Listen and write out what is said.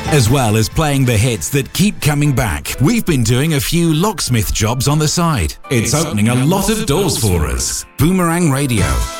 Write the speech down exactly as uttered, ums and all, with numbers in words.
As well as playing the hits that keep coming back, we've been doing a few locksmith jobs on the side. It's opening a lot of doors for us. Boomerang Radio.